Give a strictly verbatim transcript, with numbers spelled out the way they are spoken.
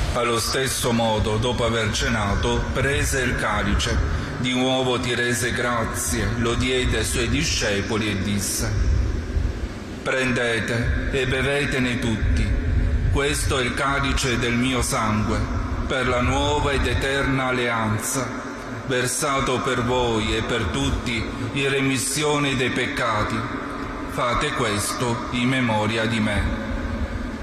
Allo stesso modo, dopo aver cenato, prese il calice, di nuovo ti rese grazie, lo diede ai suoi discepoli e disse: prendete e bevetene tutti, questo è il calice del mio sangue, per la nuova ed eterna alleanza, versato per voi e per tutti in remissione dei peccati. Fate questo in memoria di me.